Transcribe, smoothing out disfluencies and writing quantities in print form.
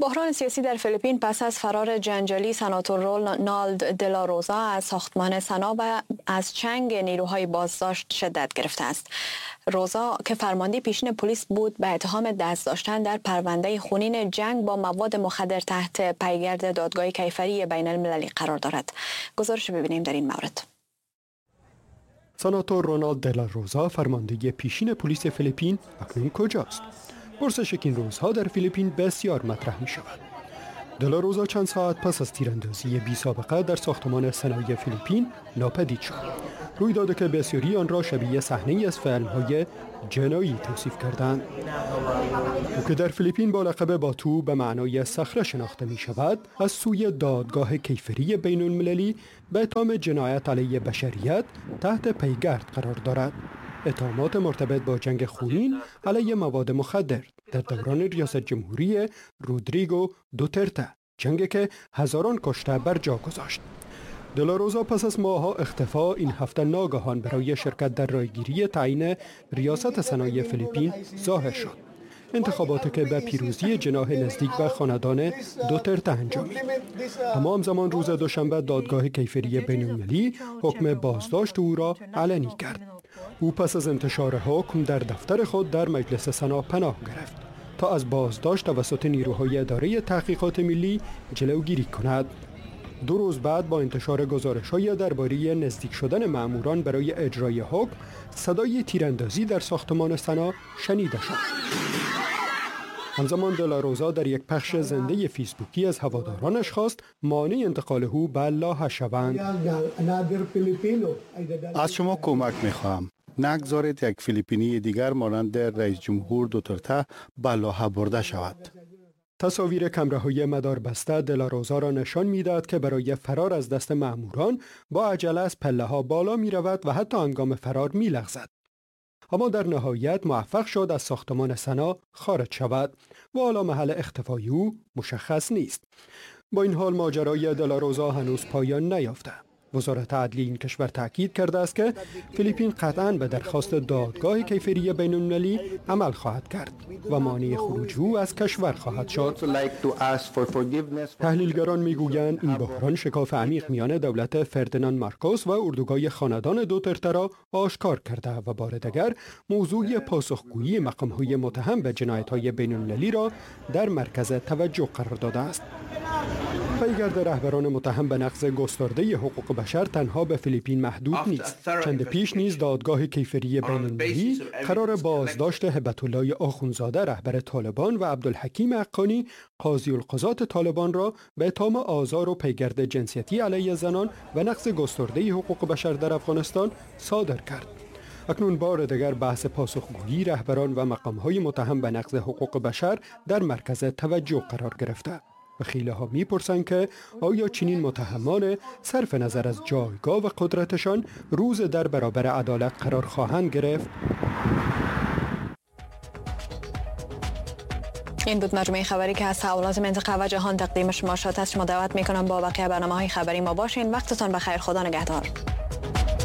بحران سیاسی در فیلیپین پس از فرار جنجالی سناتور رونالد دلا روزا از ساختمان سنا و از چنگ نیروهای بازداشت شدت گرفته است. روزا که فرمانده پیشین پلیس بود به اتهام دست داشتن در پرونده خونین جنگ با مواد مخدر تحت پیگرد دادگاه کیفری بین المللی قرار دارد. گزارش ببینیم در این مورد. سناتور رونالد دلا روزا فرمانده پیشین پلیس فیلیپین اکنون کجاست؟ پرسش که این روزها در فیلیپین بسیار مطرح می شود. دلا روزا چند ساعت پس از تیراندازی بی سابقه در ساختمان سنای فیلیپین ناپدید شد. رویدادی که بسیاری آن را شبیه صحنه‌ای از فیلم‌های جنایی توصیف کردند. او که در فیلیپین با لقب باتو به معنای صخره شناخته می شود، از سوی دادگاه کیفری بین المللی به اتهام جنایت علیه بشریت تحت پیگرد قرار دارد. اتهامات مرتبط با جنگ خونین علیه مواد مخدر در دوران ریاست جمهوری رودریگو دوترته، جنگی که هزاران کشته بر جا گذاشت. دلا روزا پس از ماه‌ها اختفا این هفته ناگهان برای شرکت در رایگیری تعیین ریاست سنای فیلیپین ظاهر شد. انتخاباتی که به پیروزی جناح نزدیک به خاندان دوترته انجامید. همزمان روز دوشنبه دادگاه کیفری بین‌المللی حکم بازداشت او را علنی کرد. او پس از انتشار حکم در دفتر خود در مجلس سنا پناه گرفت تا از بازداشت توسط نیروهای اداره تحقیقات ملی جلوگیری کند. 2 روز بعد با انتشار گزارش‌های درباره نزدیک شدن مأموران برای اجرای حکم، صدای تیراندازی در ساختمان سنا شنیده شد. همزمان دلا روزا در یک پخش زنده فیسبوکی از هوادارانش خواست مانع انتقال او به لاهه شوند. از شما کمک می‌خواهم. نگذارید یک فیلیپینی دیگر مانند رئیس جمهور دوترته به لاهه برده شود. تصاویر کمره‌های مداربسته دلا روزا را نشان می‌دهد که برای فرار از دست مأموران با عجله از پله‌ها بالا می‌رود و حتی هنگام فرار می‌لغزد. اما در نهایت موفق شد از ساختمان سنا خارج شود و حالا محل اختفای او مشخص نیست. با این حال ماجرای دلا روزا هنوز پایان نیافته. وزارت عدلیه این کشور تاکید کرده است که فیلیپین قطعاً به درخواست دادگاه کیفری بین المللی عمل خواهد کرد و مانع خروج او از کشور خواهد شد. تحلیلگران میگویند این بحران شکاف عمیق میان دولت فردیناند مارکوس و اردوگاه خاندان دوترته را آشکار کرده و بار دیگر موضوع پاسخگویی مقام‌های متهم به جنایت‌های بین المللی را در مرکز توجه قرار داده است. پیگرد رهبران متهم به نقض گسترده حقوق بشر تنها به فیلیپین محدود نیست. چند پیش نیز دادگاه کیفری بین المللی قرار بازداشت هبت الله آخونزاده رهبر طالبان و عبدالحکیم حقانی قاضی القضات طالبان را به اتهام آزار و پیگرد جنسیتی علیه زنان و نقض گسترده حقوق بشر در افغانستان صادر کرد. اکنون بار دیگر بحث پاسخگویی رهبران و مقام‌های متهم به نقض حقوق بشر در مرکز توجه قرار گرفته. و خیلی‌ها می‌پرسند که آیا چنین متهمان صرف نظر از جایگاه و قدرتشان روز در برابر عدالت قرار خواهند گرفت؟ این بود مجموعه خبری که از تحولات منطقه و جهان تقدیم شما شد. از شما دعوت می‌کنم با بقیه برنامه‌های خبری ما باشین. وقتتان بخیر. خدا نگهدار.